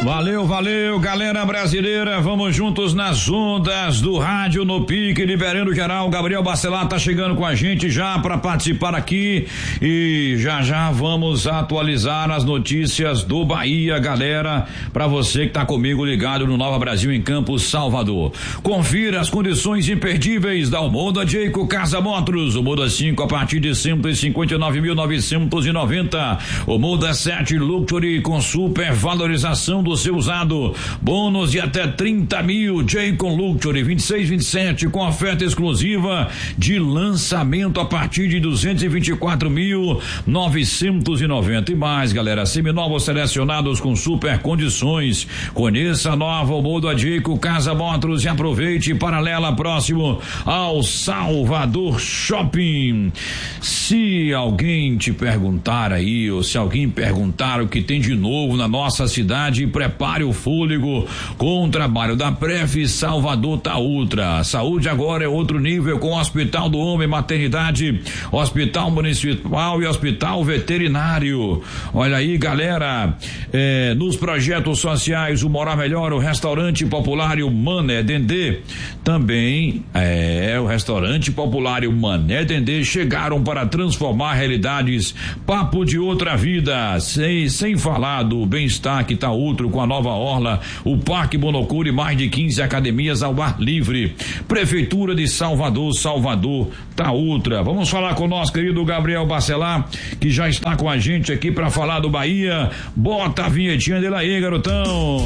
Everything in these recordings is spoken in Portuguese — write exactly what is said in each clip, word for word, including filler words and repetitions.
Valeu, valeu, galera brasileira, vamos juntos nas ondas do rádio no pique, liberando geral. Gabriel Bacelar tá chegando com a gente já para participar aqui e já já vamos atualizar as notícias do Bahia, galera, para você que tá comigo ligado no Nova Brasil em Campos, Salvador. Confira as condições imperdíveis da Moda Jayco Casa Motors, o Moda cinco a partir de cento e cinquenta e nove mil novecentos e noventa, o Moda sete Luxury com super valorização do seu usado, bônus de até trinta mil. Jayco Luxury vinte e seis, vinte e sete com oferta exclusiva de lançamento a partir de duzentos e vinte e quatro mil novecentos e noventa e mais, galera, seminovos selecionados com super condições. Conheça a nova Moda Jayco Casa Motors e aproveite. Paralela próximo ao Salvador Shopping. Se alguém te perguntar aí, ou se alguém perguntar o que tem de novo na nossa cidade, prepare o fôlego com o trabalho da Pref Salvador tá Ultra. Saúde agora é outro nível com Hospital do Homem, Maternidade, Hospital Municipal e Hospital Veterinário. Olha aí, galera, é, nos projetos sociais, o Morar Melhor, o Restaurante Popular e o Mané Dendê, também é o Restaurante Popular e o Mané Dendê chegaram para transformar realidades. Papo de outra vida, sem, sem falar do bem-estar que tá outro com a nova orla, o Parque Bonocure, mais de quinze academias ao ar livre. Prefeitura de Salvador, Salvador tá outra. Vamos falar com o nosso querido Gabriel Bacelar, que já está com a gente aqui para falar do Bahia. Bota a vinhetinha dele aí, garotão.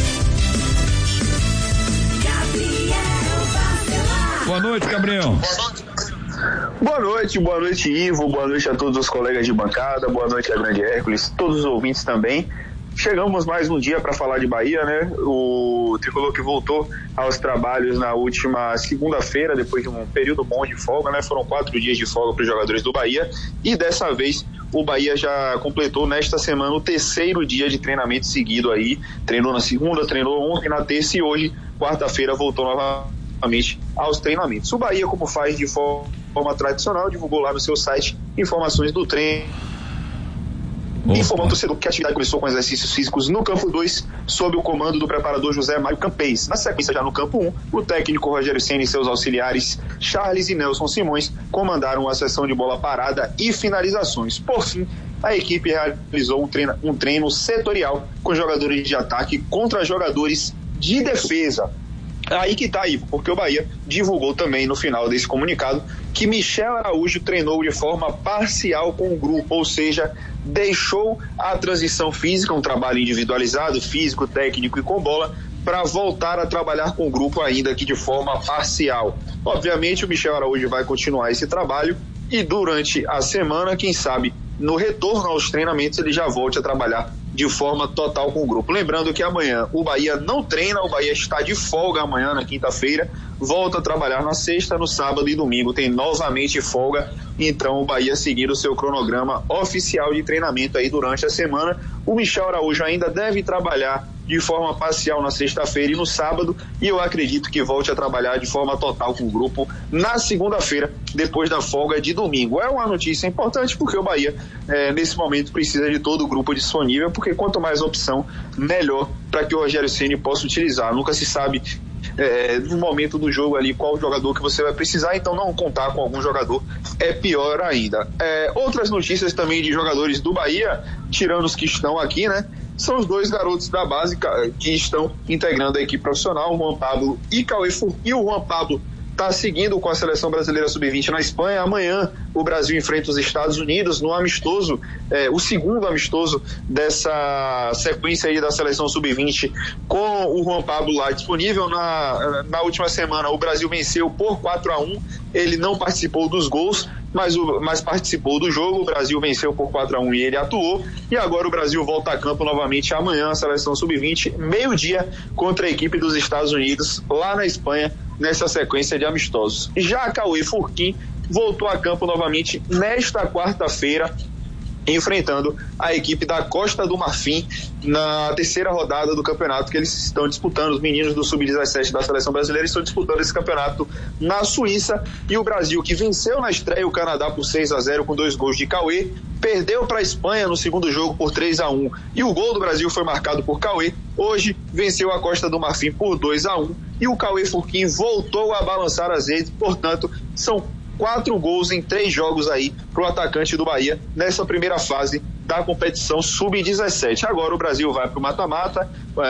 Boa noite, Gabriel. Boa noite, boa noite, Ivo, boa noite a todos os colegas de bancada, boa noite a Grande Hércules, todos os ouvintes também. Chegamos mais um dia para falar de Bahia, né? O tricolor que voltou aos trabalhos na última segunda-feira, depois de um período bom de folga, né? Foram quatro dias de folga para os jogadores do Bahia e dessa vez o Bahia já completou nesta semana o terceiro dia de treinamento seguido aí. Treinou na segunda, treinou ontem na terça e hoje, quarta-feira, voltou novamente aos treinamentos. O Bahia, como faz de forma tradicional, divulgou lá no seu site informações do treino. Informou o torcedor que a atividade começou com exercícios físicos no campo dois, sob o comando do preparador José Mário Campês. Na sequência, já no campo um, o técnico Rogério Ceni e seus auxiliares Charles e Nelson Simões comandaram a sessão de bola parada e finalizações. Por fim, a equipe realizou um treino, um treino setorial com jogadores de ataque contra jogadores de defesa. Aí que tá, Ivo, porque o Bahia divulgou também no final desse comunicado que Michel Araújo treinou de forma parcial com o grupo, ou seja, deixou a transição física, um trabalho individualizado, físico, técnico e com bola, para voltar a trabalhar com o grupo ainda que de forma parcial. Obviamente o Michel Araújo vai continuar esse trabalho e durante a semana, quem sabe, no retorno aos treinamentos ele já volte a trabalhar de forma total com o grupo. Lembrando que amanhã o Bahia não treina, o Bahia está de folga amanhã na quinta-feira, volta a trabalhar na sexta, no sábado e domingo tem novamente folga, então o Bahia seguir o seu cronograma oficial de treinamento aí durante a semana. O Michel Araújo ainda deve trabalhar de forma parcial na sexta-feira e no sábado, e eu acredito que volte a trabalhar de forma total com o grupo na segunda-feira, depois da folga de domingo. É uma notícia importante porque o Bahia, é, nesse momento, precisa de todo o grupo disponível, porque quanto mais opção, melhor para que o Rogério Ceni possa utilizar. Nunca se sabe É, no momento do jogo ali qual jogador que você vai precisar, então não contar com algum jogador é pior ainda. É, outras notícias também de jogadores do Bahia, tirando os que estão aqui, né, são os dois garotos da base que estão integrando a equipe profissional, o Juan Pablo e Cauê Furquim. E o Juan Pablo está seguindo com a seleção brasileira sub vinte na Espanha. Amanhã o Brasil enfrenta os Estados Unidos no amistoso, é, o segundo amistoso dessa sequência aí da seleção sub vinte, com o Juan Pablo lá disponível. Na, na última semana o Brasil venceu por quatro a um, ele não participou dos gols, mas, o, mas participou do jogo. O Brasil venceu por quatro a um e ele atuou, e agora o Brasil volta a campo novamente amanhã, a seleção sub vinte, meio-dia, contra a equipe dos Estados Unidos lá na Espanha, nessa sequência de amistosos. Já Cauê Furquim voltou a campo novamente nesta quarta-feira enfrentando a equipe da Costa do Marfim na terceira rodada do campeonato que eles estão disputando. Os meninos do sub dezessete da seleção brasileira estão disputando esse campeonato na Suíça, e o Brasil, que venceu na estreia o Canadá por seis a zero com dois gols de Cauê, perdeu para a Espanha no segundo jogo por três a um, e o gol do Brasil foi marcado por Cauê. Hoje venceu a Costa do Marfim por dois a um, e o Cauê Furquim voltou a balançar as redes. Portanto, são quatro gols em três jogos aí para o atacante do Bahia nessa primeira fase da competição sub dezessete. Agora o Brasil vai para o mata-mata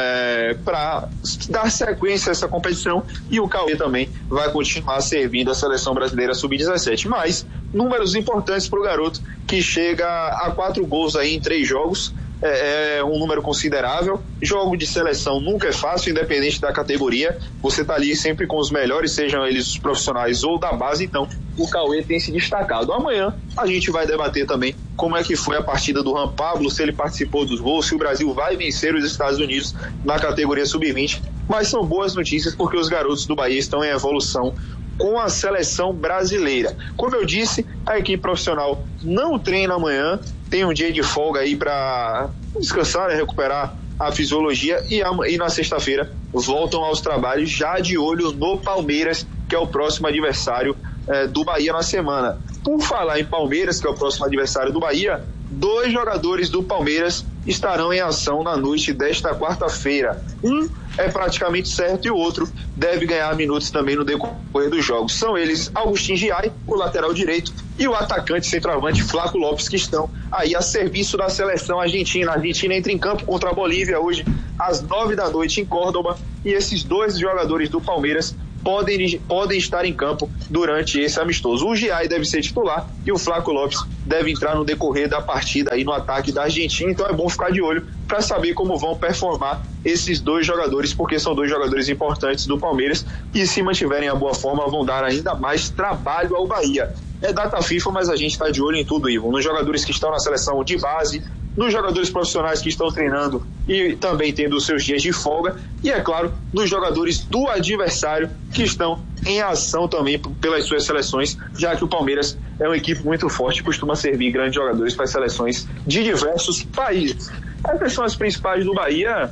é, para dar sequência a essa competição, e o Cauê também vai continuar servindo a seleção brasileira sub dezessete. Mas números importantes para o garoto, que chega a quatro gols aí em três jogos. É, é um número considerável. Jogo de seleção nunca é fácil, independente da categoria. Você tá ali sempre com os melhores, sejam eles os profissionais ou da base. Então o Cauê tem se destacado. Amanhã a gente vai debater também como é que foi a partida do Juan Pablo, se ele participou dos gols, se o Brasil vai vencer os Estados Unidos na categoria sub vinte. Mas são boas notícias, porque os garotos do Bahia estão em evolução com a seleção brasileira. Como eu disse, a equipe profissional não treina amanhã, tem um dia de folga aí para descansar, né, recuperar a fisiologia, e, a, e na sexta-feira voltam aos trabalhos, já de olho no Palmeiras, que é o próximo adversário eh, do Bahia na semana. Por falar em Palmeiras, que é o próximo adversário do Bahia, dois jogadores do Palmeiras estarão em ação na noite desta quarta-feira. Um é praticamente certo e o outro deve ganhar minutos também no decorrer dos jogos. São eles Agustin Giai, o lateral direito, e o atacante centroavante Flaco Lopes, que estão aí a serviço da seleção argentina. A Argentina entra em campo contra a Bolívia hoje às nove da noite em Córdoba, e esses dois jogadores do Palmeiras Podem, podem estar em campo durante esse amistoso. O Giai deve ser titular e o Flaco Lopes deve entrar no decorrer da partida aí no ataque da Argentina. Então é bom ficar de olho para saber como vão performar esses dois jogadores, porque são dois jogadores importantes do Palmeiras, e se mantiverem a boa forma vão dar ainda mais trabalho ao Bahia. É data FIFA, mas a gente está de olho em tudo, Ivo, nos jogadores que estão na seleção de base, nos jogadores profissionais que estão treinando e também tendo os seus dias de folga, e é claro, nos jogadores do adversário que estão em ação também pelas suas seleções, já que o Palmeiras é uma equipe muito forte e costuma servir grandes jogadores para as seleções de diversos países. Essas são as principais do Bahia,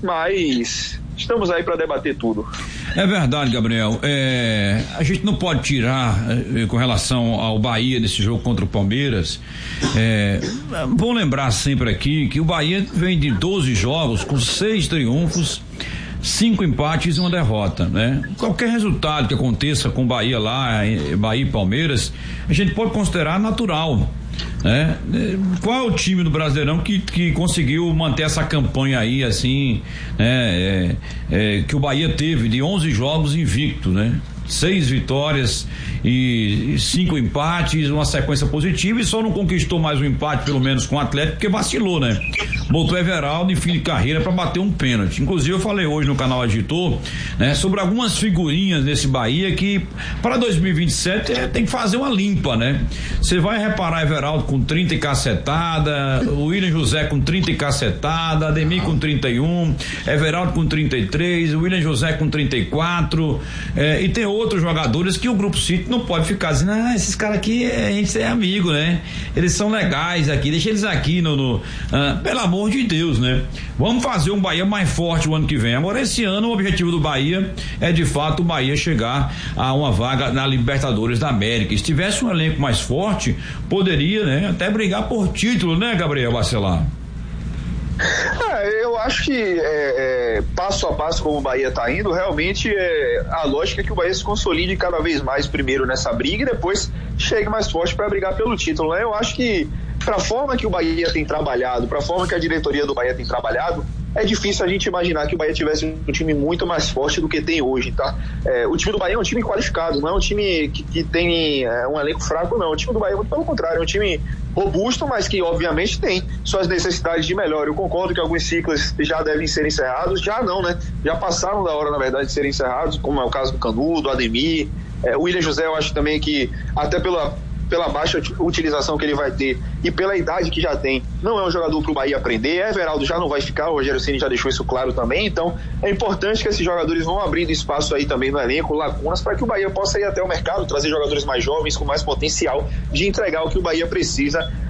mas estamos aí para debater tudo. É verdade, Gabriel. É, a gente não pode tirar é, com relação ao Bahia nesse jogo contra o Palmeiras. É, bom lembrar sempre aqui que o Bahia vem de doze jogos com seis triunfos, cinco empates e uma derrota, né? Qualquer resultado que aconteça com o Bahia lá, Bahia e Palmeiras, a gente pode considerar natural. É, qual é o time do Brasileirão que, que conseguiu manter essa campanha aí assim, né, é, é, que o Bahia teve de onze jogos invicto, né? Seis vitórias e cinco empates, uma sequência positiva, e só não conquistou mais um empate, pelo menos com o Atlético, porque vacilou, né? Botou Everaldo em fim de carreira para bater um pênalti. Inclusive eu falei hoje no canal Agitor, né, sobre algumas figurinhas desse Bahia que para dois mil e vinte e sete é, tem que fazer uma limpa, né? Você vai reparar Everaldo com trinta e cacetada, o William José com trinta e cacetada, Ademir com trinta e um, Everaldo com trinta e três, o William José com trinta e quatro, é, e tem outros jogadores que o Grupo City não pode ficar dizendo, ah, esses caras aqui a gente é amigo, né? Eles são legais aqui, deixa eles aqui no, no ah, pelo amor de Deus, né? Vamos fazer um Bahia mais forte o ano que vem. Agora, esse ano, o objetivo do Bahia é de fato o Bahia chegar a uma vaga na Libertadores da América. Se tivesse um elenco mais forte, poderia, né, até brigar por título, né, Gabriel Bacelar? É, eu acho que é, é, passo a passo como o Bahia está indo, realmente é, a lógica é que o Bahia se consolide cada vez mais primeiro nessa briga e depois chegue mais forte para brigar pelo título, né? Eu acho que para a forma que o Bahia tem trabalhado, para a forma que a diretoria do Bahia tem trabalhado, é difícil a gente imaginar que o Bahia tivesse um time muito mais forte do que tem hoje, tá? É, o time do Bahia é um time qualificado, não é um time que, que tem é, um elenco fraco, não. O time do Bahia, muito pelo contrário, é um time robusto, mas que obviamente tem suas necessidades de melhora. Eu concordo que alguns ciclos já devem ser encerrados, já não, né? Já passaram da hora, na verdade, de serem encerrados, como é o caso do Canu, do Ademir, é, o William José, eu acho também que até pela pela baixa utilização que ele vai ter e pela idade que já tem, não é um jogador para o Bahia aprender. Everaldo já não vai ficar, o Rogério Ceni já deixou isso claro também, então é importante que esses jogadores vão abrindo espaço aí também no elenco, lacunas, para que o Bahia possa ir até o mercado, trazer jogadores mais jovens, com mais potencial de entregar o que o Bahia precisa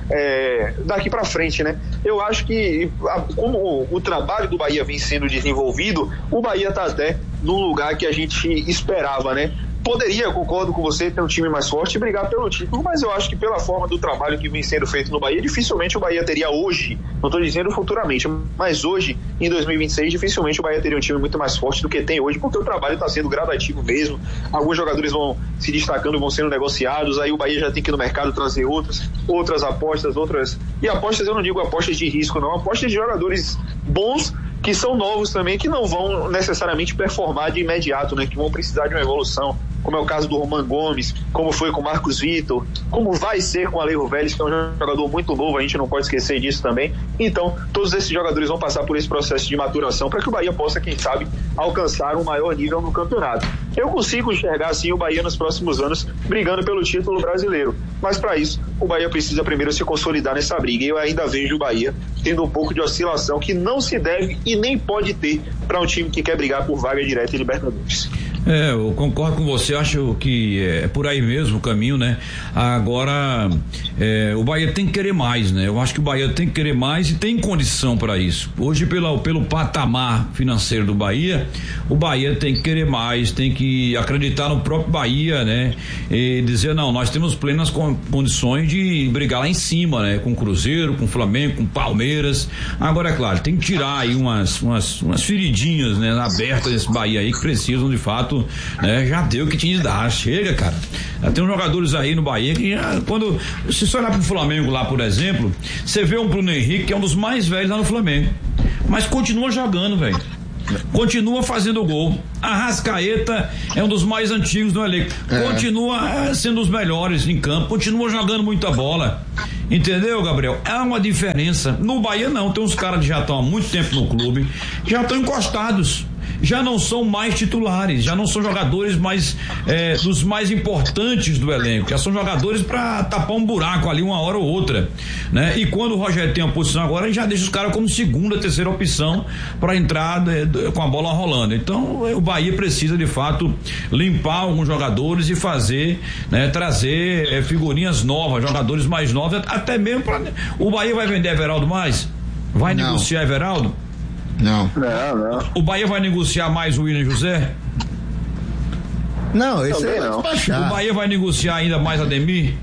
é, daqui para frente, né? Eu acho que a, como o, o trabalho do Bahia vem sendo desenvolvido, o Bahia está até no lugar que a gente esperava, né? Poderia, concordo com você, ter um time mais forte e brigar pelo título, mas eu acho que pela forma do trabalho que vem sendo feito no Bahia, dificilmente o Bahia teria hoje, não estou dizendo futuramente, mas hoje, em dois mil e vinte e seis, dificilmente o Bahia teria um time muito mais forte do que tem hoje, porque o trabalho está sendo gradativo mesmo, alguns jogadores vão se destacando, vão sendo negociados, aí o Bahia já tem que ir no mercado trazer outros, outras apostas, outras, e apostas eu não digo apostas de risco não, apostas de jogadores bons, que são novos também, que não vão necessariamente performar de imediato, né? Que vão precisar de uma evolução, como é o caso do Roman Gomes, como foi com o Marcos Vitor, como vai ser com o Alejo Vélez, que é um jogador muito novo, a gente não pode esquecer disso também. Então, todos esses jogadores vão passar por esse processo de maturação para que o Bahia possa, quem sabe, alcançar um maior nível no campeonato. Eu consigo enxergar, assim, o Bahia nos próximos anos brigando pelo título brasileiro, mas para isso, o Bahia precisa primeiro se consolidar nessa briga, e eu ainda vejo o Bahia tendo um pouco de oscilação que não se deve e nem pode ter para um time que quer brigar por vaga direta em Libertadores. É, eu concordo com você, acho que é por aí mesmo o caminho, né? Agora, é, o Bahia tem que querer mais, né? Eu acho que o Bahia tem que querer mais e tem condição para isso. Hoje, pela, pelo patamar financeiro do Bahia, o Bahia tem que querer mais, tem que acreditar no próprio Bahia, né? E dizer, não, nós temos plenas condições de brigar lá em cima, né? Com o Cruzeiro, com o Flamengo, com o Palmeiras. Agora, é claro, tem que tirar aí umas, umas, umas feridinhas, né? Abertas desse Bahia aí que precisam, de fato, né, já deu o que tinha de dar, chega, cara. Já tem uns jogadores aí no Bahia que já, quando se você olhar pro Flamengo lá, por exemplo, você vê um Bruno Henrique que é um dos mais velhos lá no Flamengo, mas continua jogando, velho. Continua fazendo gol. Arrascaeta é um dos mais antigos do elenco. É. Continua sendo os melhores em campo, continua jogando muita bola. Entendeu, Gabriel? É uma diferença. No Bahia não, tem uns caras que já estão há muito tempo no clube, já estão encostados. Já não são mais titulares, já não são jogadores mais é, dos mais importantes do elenco, já são jogadores para tapar um buraco ali uma hora ou outra, né? E quando o Rogério tem a posição agora, ele já deixa os caras como segunda, terceira opção para entrar de, de, com a bola rolando. Então o Bahia precisa de fato limpar alguns jogadores e fazer, né, trazer é, figurinhas novas, jogadores mais novos, até mesmo para o Bahia vai vender Everaldo mais? Vai não. negociar Everaldo? Não. Não, não. O Bahia vai negociar mais o William José? Não, esse é não. O Bahia vai negociar ainda mais Ademir?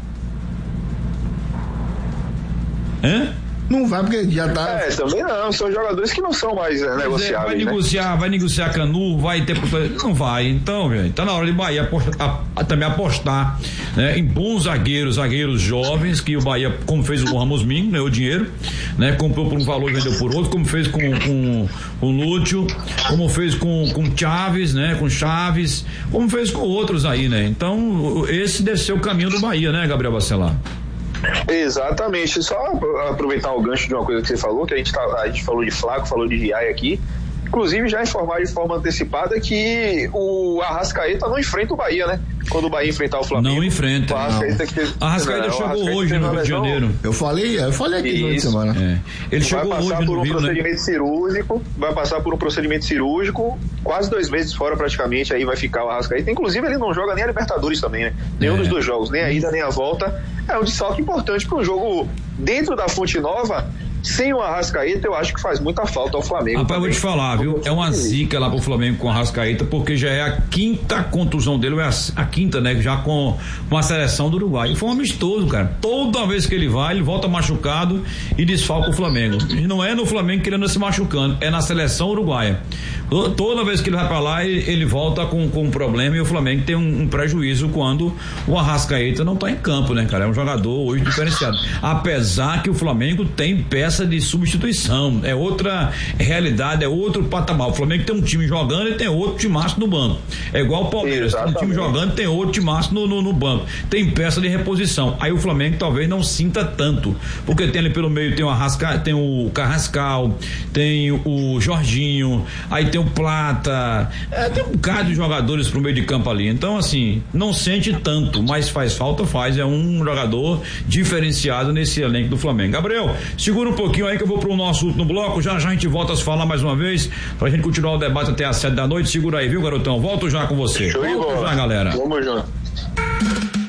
Hã? Não vai, porque já tá. É, também não, são jogadores que não são mais é, negociáveis. Vai negociar, né? vai negociar Canu, vai ter. Não vai, então, gente, tá na hora de Bahia apostar, a, a, também apostar, né, em bons zagueiros, zagueiros jovens, que o Bahia, como fez o Ramos Mingo, ganhou dinheiro, né? Comprou por um valor e vendeu por outro, como fez com, com, com o Lúcio, como fez com, com Chaves, né? Com Chaves, como fez com outros aí, né? Então, esse deve ser o caminho do Bahia, né, Gabriel Bacelar? Exatamente, só aproveitar o gancho de uma coisa que você falou, que a gente, tá, a gente falou de Flaco, falou de Riai aqui, inclusive já informar de forma antecipada que o Arrascaeta não enfrenta o Bahia, né? Quando o Bahia enfrentar o Flamengo. Não enfrenta. O Arrascaeta, que teve, Arrascaeta não, chegou Arrascaeta hoje no Rio de Janeiro. Eu falei, eu falei aqui no semana. É. Ele vai chegou passar hoje por no um Rio, procedimento né? cirúrgico, vai passar por um procedimento cirúrgico, quase dois meses fora praticamente, aí vai ficar o Arrascaeta. Inclusive ele não joga nem a Libertadores também, né? Nenhum é. dos dois jogos, nem a ida nem a volta. É um desfalque importante para um jogo dentro da Fonte Nova. Sem o Arrascaeta, eu acho que faz muita falta ao Flamengo. Rapaz, eu vou te falar, viu? É uma zica lá pro Flamengo com o Arrascaeta, porque já é a quinta contusão dele, é a, a quinta, né? Já com, com a seleção do Uruguai. E foi um amistoso, cara. Toda vez que ele vai, ele volta machucado e desfalca o Flamengo. E não é no Flamengo que ele anda se machucando, é na seleção uruguaia. Toda vez que ele vai pra lá, ele, ele volta com, com um problema e o Flamengo tem um, um prejuízo quando o Arrascaeta não tá em campo, né, cara? É um jogador hoje diferenciado. Apesar que o Flamengo tem peça de substituição, é outra realidade, é outro patamar. O Flamengo tem um time jogando e tem outro timaço no banco. É igual o Palmeiras, tem um time jogando e tem outro timaço no, no, no banco. Tem peça de reposição. Aí o Flamengo talvez não sinta tanto, porque tem ali pelo meio, tem o Arrasca, tem o Carrascal, tem o Jorginho, aí tem o Plata, é, tem um bocado de jogadores pro meio de campo ali. Então, assim, não sente tanto, mas faz falta, faz. É um jogador diferenciado nesse elenco do Flamengo. Gabriel, segura um pouquinho aí que eu vou pro nosso último bloco, já já a gente volta a se falar mais uma vez, pra gente continuar o debate até às sete da noite. Segura aí, viu, garotão? Volto já com você. Show de bola. Já, galera. Vamos junto.